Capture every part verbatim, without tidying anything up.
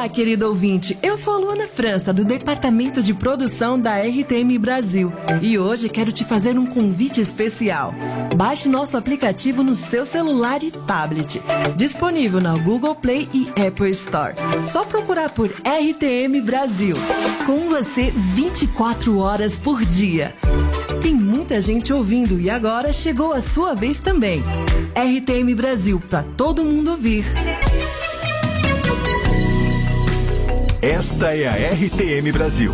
Olá, querido ouvinte. Eu sou a Luana França, do Departamento de Produção da R T M Brasil. E hoje quero te fazer um convite especial. Baixe nosso aplicativo no seu celular e tablet. Disponível na Google Play e Apple Store. Só procurar por R T M Brasil. Com você vinte e quatro horas por dia. Tem muita gente ouvindo e agora chegou a sua vez também. R T M Brasil, para todo mundo ouvir. Esta é a R T M Brasil.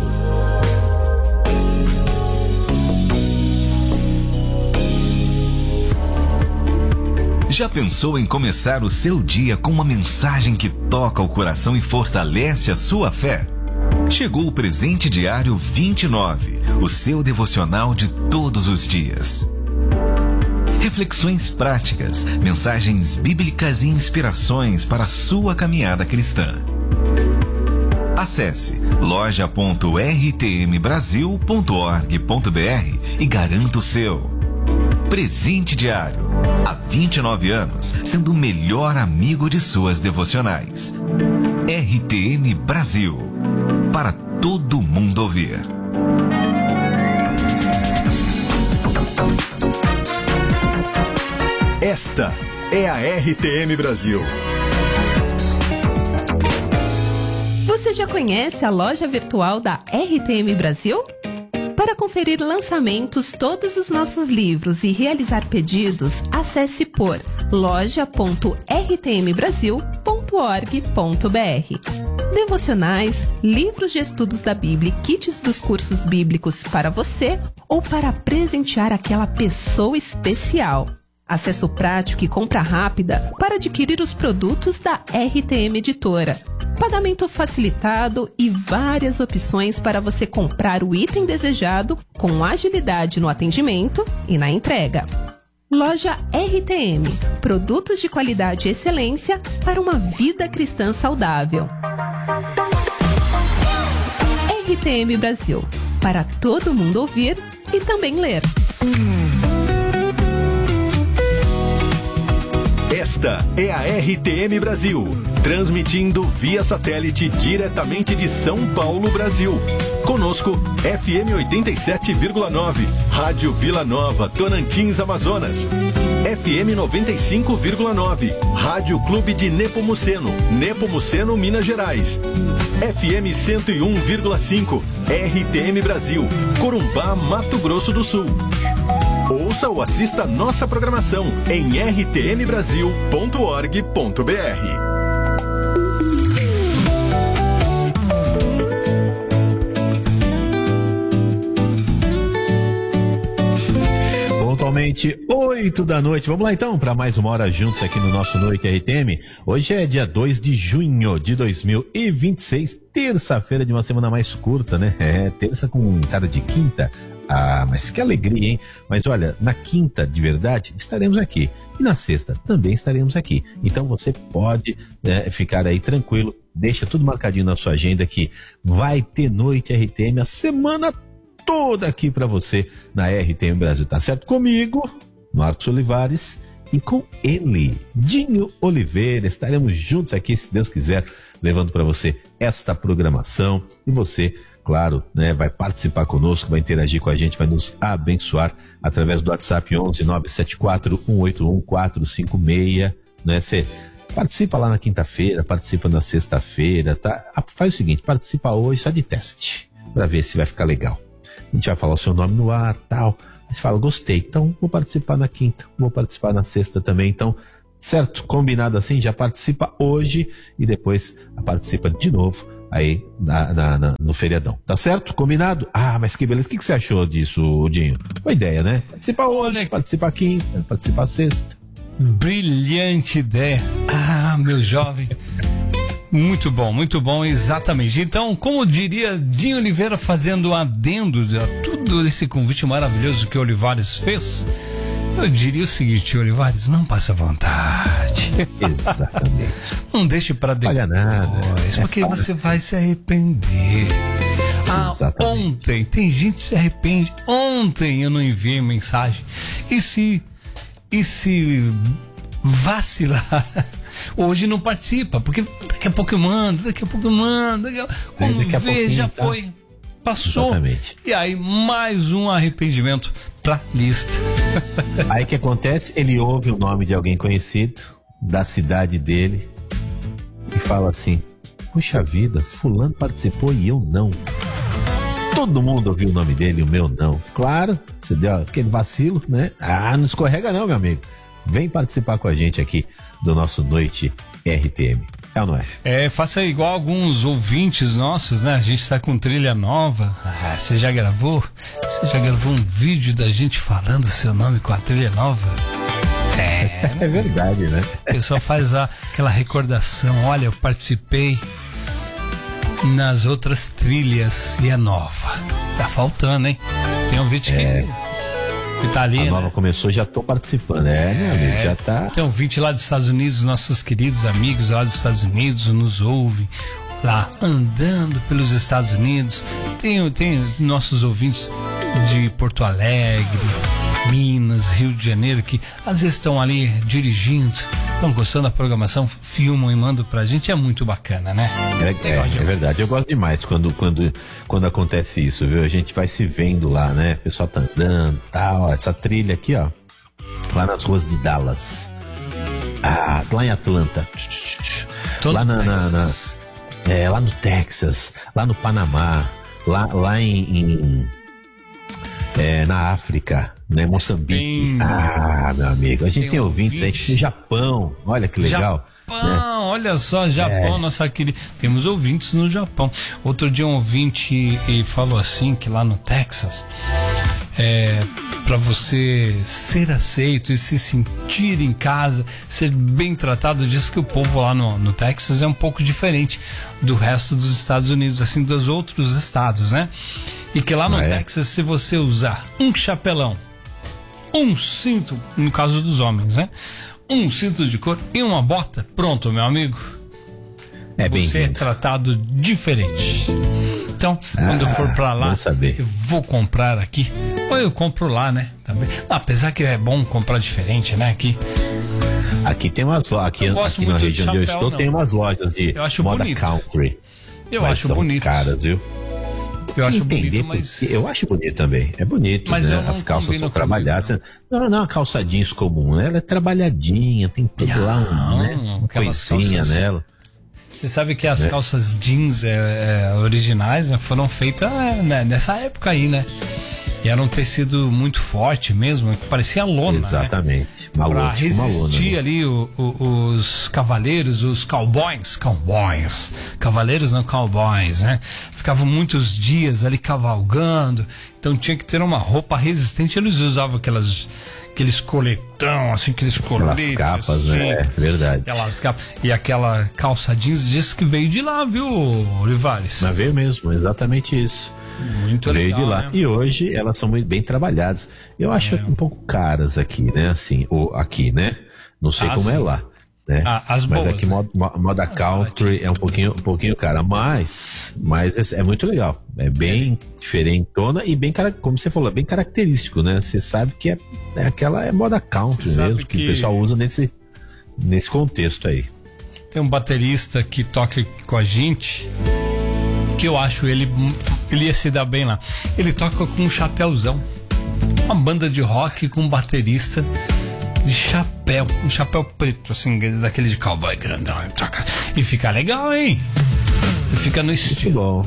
Já pensou em começar o seu dia com uma mensagem que toca o coração e fortalece a sua fé? Chegou o Presente Diário vinte e nove, o seu devocional de todos os dias. Reflexões práticas, mensagens bíblicas e inspirações para a sua caminhada cristã. Acesse loja ponto r t m brasil ponto org ponto b r e garanta o seu. Presente Diário. Há vinte e nove anos, sendo o melhor amigo de suas devocionais. R T M Brasil. Para todo mundo ouvir. Esta é a R T M Brasil. Você já conhece a loja virtual da R T M Brasil? Para conferir lançamentos, todos os nossos livros e realizar pedidos, acesse por loja ponto r t m brasil ponto org ponto b r. Devocionais, livros de estudos da Bíblia e kits dos cursos bíblicos para você ou para presentear aquela pessoa especial. Acesso prático e compra rápida para adquirir os produtos da R T M Editora. Pagamento facilitado e várias opções para você comprar o item desejado com agilidade no atendimento e na entrega. Loja R T M. Produtos de qualidade e excelência para uma vida cristã saudável. R T M Brasil. Para todo mundo ouvir e também ler. Esta é a R T M Brasil, transmitindo via satélite diretamente de São Paulo, Brasil. Conosco, F M oitenta e sete vírgula nove, Rádio Vila Nova, Tocantins, Amazonas. F M noventa e cinco vírgula nove, Rádio Clube de Nepomuceno, Nepomuceno, Minas Gerais. F M cento e um vírgula cinco, R T M Brasil, Corumbá, Mato Grosso do Sul. Ouça ou assista nossa programação em r t m brasil ponto org ponto b r. Pontualmente, oito da noite. Vamos lá então para mais uma hora juntos aqui no nosso Noite R T M. Hoje é dia dois de junho de dois mil e vinte e seis, terça-feira de uma semana mais curta, né? É, terça com cara de quinta. Ah, mas que alegria, hein? Mas olha, na quinta, de verdade, estaremos aqui. E na sexta, também estaremos aqui. Então você pode é, ficar aí tranquilo. Deixa tudo marcadinho na sua agenda que vai ter Noite R T M a semana toda aqui pra você na R T M Brasil. Tá certo? Comigo, Marcos Olivares, e com ele, Dinho Oliveira. Estaremos juntos aqui, se Deus quiser, levando pra você esta programação. E você, claro, né, vai participar conosco, vai interagir com a gente, vai nos abençoar através do WhatsApp onze nove sete quatro um oito um quatro cinco seis, né? Você participa lá na quinta-feira, participa na sexta-feira, tá? Faz o seguinte, participa hoje só de teste, para ver se vai ficar legal. A gente vai falar o seu nome no ar, tal. Aí você fala, gostei, então vou participar na quinta, vou participar na sexta também, então, certo? Combinado assim, já participa hoje e depois participa de novo aí na, na, na, no feriadão, tá certo? Combinado? Ah, mas que beleza, o que, que você achou disso, Dinho? Boa ideia, né? Participa hoje, participa quinta, participa sexta. Brilhante ideia. Ah, meu jovem. Muito bom, muito bom, exatamente. Então, como diria Dinho Oliveira, fazendo um adendo a tudo esse convite maravilhoso que o Olivares fez, eu diria o seguinte, Olivares, não passe à vontade. Exatamente. Não deixe para depois, olha nada, porque é você vai se arrepender. Ah, exatamente. Ontem, tem gente que se arrepende. Ontem eu não enviei mensagem. E se, e se vacilar Hoje não participa, porque daqui a pouco eu mando, daqui a pouco eu mando, daqui a... quando daqui a vê, já tá? foi, passou. Exatamente. E aí, mais um arrependimento pra lista. Aí o que acontece? Ele ouve o nome de alguém conhecido, da cidade dele, e fala assim: puxa vida, fulano participou e eu não. Todo mundo ouviu o nome dele e o meu não. Claro, você deu aquele vacilo, né? Ah, não escorrega não, meu amigo. Vem participar com a gente aqui do nosso Noite R T M. É ou não é? É, faça igual alguns ouvintes nossos, né? A gente tá com trilha nova. Ah, você já gravou? Você já gravou um vídeo da gente falando o seu nome com a trilha nova? É, É verdade, né? o pessoal faz a, aquela recordação. Olha, eu participei nas outras trilhas e é nova. Tá faltando, hein? Tem um vídeo É. que, que tá ali, A nova né? começou, já tô participando. É, meu amigo, já tá. Tem um ouvinte lá dos Estados Unidos, nossos queridos amigos lá dos Estados Unidos nos ouvem, lá andando pelos Estados Unidos. Tem, tem nossos ouvintes de Porto Alegre, Minas, Rio de Janeiro, que às vezes estão ali dirigindo, estão gostando da programação, filmam e mandam pra gente. É muito bacana, né? É, é, é verdade, eu gosto demais quando, quando, quando acontece isso, viu? A gente vai se vendo lá, né? O pessoal tá andando, tal, essa trilha aqui, ó, lá nas ruas de Dallas, ah, lá em Atlanta, Todo lá na, na, Texas. na- é, lá no Texas, lá no Panamá, lá, lá em, em é, na África, né? Moçambique. Tem- Ah, meu amigo, a gente tem tem, ouvintes ouvinte. aí no Japão, olha que legal. Japão, olha só, Japão, nossa querida. Temos ouvintes no Japão. Outro dia um ouvinte e falou assim que lá no Texas, é, para você ser aceito e se sentir em casa, ser bem tratado, diz que o povo lá no, no Texas é um pouco diferente do resto dos Estados Unidos, assim, dos outros estados, né? E que lá no Ah, é? Texas, se você usar um chapelão, um cinto, no caso dos homens, né? Um cinto de couro e uma bota, pronto, meu amigo. É bem Você é vindo. tratado diferente. Então, quando eu for pra lá, bom saber. eu vou comprar aqui. Ou eu compro lá, né? Também. Não, apesar que é bom comprar diferente, né? Aqui. Aqui tem umas lojas, aqui, Eu gosto aqui na muito de região onde eu chapéu, estou não. tem umas lojas de Eu acho moda bonito. country. Eu mas acho são bonito. caras, viu? Eu acho Entender bonito, por mas. quê. Eu acho bonito também. É bonito, Mas né? eu não As calças combino são comigo, trabalhadas. Não, não é uma calça jeans comum, né? Ela é trabalhadinha, tem tudo lá, um, né? Uma aquelas coisinha calças- nela. Você sabe que as calças jeans é, é, originais, né, foram feitas é, né, nessa época aí, né? E era um tecido muito forte mesmo, que parecia lona, né? Exatamente. Uma Pra lona, tipo uma lona, resistir né? ali o- o- os cavaleiros, os cowboys, cowboys, cavaleiros não cowboys, né? Ficavam muitos dias ali cavalgando, então tinha que ter uma roupa resistente. Eles usavam aquelas, aqueles coletão, assim, aqueles Aquelas coletes, capas, assim, né? É verdade. aquelas capas. E aquela calça jeans diz que veio de lá, viu, Olivares? Mas veio mesmo, exatamente isso. Muito Veio legal, de lá. né? E hoje elas são muito bem trabalhadas. Eu acho um pouco caras aqui, né? Assim, ou aqui, né? Não sei Ah, como é sim. lá. Né? Ah, as mas boas, aqui né? moda, mo- moda country é um pouquinho, um pouquinho cara, mas, mas é, é muito legal. É bem diferentona e bem, cara- como você falou, é bem característico, né? Você sabe que é, é aquela é moda country Você sabe mesmo, que... que- o pessoal usa nesse, nesse contexto aí. Tem um baterista que toca com a gente, que eu acho ele, ele ia se dar bem lá. Ele toca com um chapéuzão. Uma banda de rock com um baterista de chapéu, um chapéu preto, assim, daquele de cowboy grandão. Ele toca. E fica legal, hein? E fica no Muito estilo. bom.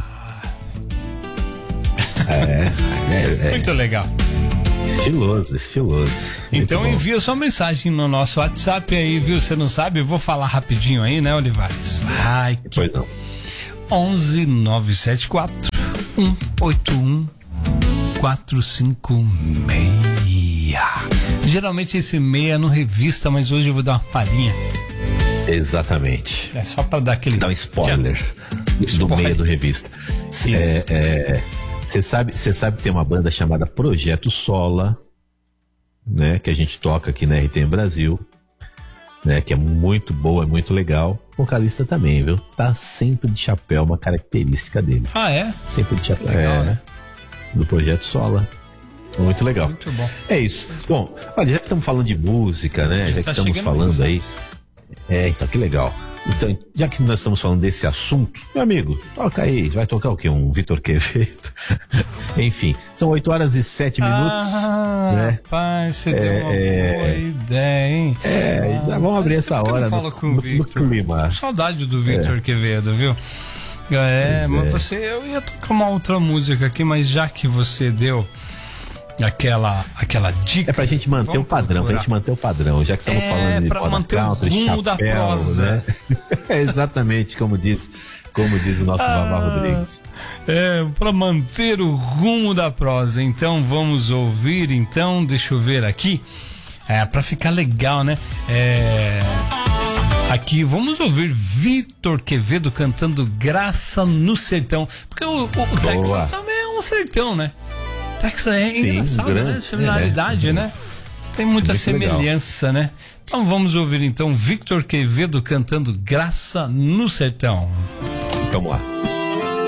É, é, é Muito legal. estiloso, estiloso. Muito Então bom. envia sua mensagem no nosso WhatsApp aí, viu? Você não sabe? Eu vou falar rapidinho aí, né, Olivares? Ai, que Pois não. onze nove sete quatro um oito um quatro cinco seis. Geralmente esse meia no revista, mas hoje eu vou dar uma palhinha. Exatamente. É só pra dar aquele. Dá um spoiler do Spoiler. meio do revista. Isso. Você sabe, você sabe que tem uma banda chamada Projeto Sola, né? Que a gente toca aqui na R T M Brasil, né? Que é muito boa, é muito legal. O vocalista também, viu? Tá sempre de chapéu, uma característica dele. Ah, é? Sempre de chapéu. Legal, é, né? Do Projeto Sola. Muito legal. Muito bom. É isso. Bom, olha, já que estamos falando de música, né? Já, tá que estamos chegando falando isso. aí. É, então que legal. Então, já que nós estamos falando desse assunto, meu amigo, toca aí, vai tocar o quê? Um Vitor Quevedo? Enfim, são oito horas e sete minutos. Ah, né? Rapaz, você é, deu uma é, boa ideia, hein? É, ah, vamos abrir essa hora não fala no, com o no, no Victor. clima. Saudade do Vitor é. Quevedo, viu? É, pois mas é. você, eu ia tocar uma outra música aqui, mas já que você deu aquela, aquela dica. É pra gente manter o padrão, procurar. pra gente manter o padrão, já que estamos é, falando de pra manter country, o rumo chapéu, da prosa. Né? É exatamente como diz, como diz o nosso ah, Vavá Rodrigues. É, pra manter o rumo da prosa. Então vamos ouvir, então, deixa eu ver aqui. É, pra ficar legal, né? É. Aqui vamos ouvir Vitor Quevedo cantando Graça no Sertão. Porque o, o, o Texas também é um sertão, né? Texas é Sim, engraçado, grande, né? Similaridade, é, né? Tem muita é semelhança, legal. né? Então vamos ouvir então Vitor Quevedo cantando Graça no Sertão. Vamos lá.